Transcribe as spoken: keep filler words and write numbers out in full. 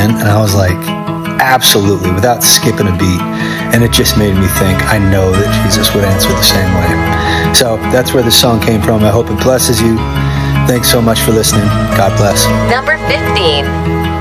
again? And I was like, absolutely, without skipping a beat. And it just made me think, I know that Jesus would answer the same way. So that's where the song came from. I hope it blesses you. Thanks so much for listening. God bless. Number fifteen.